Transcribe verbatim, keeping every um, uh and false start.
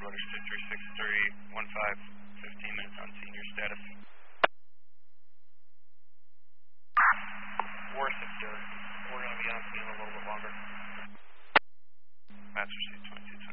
orders two three six three one five, fifteen minutes on senior status.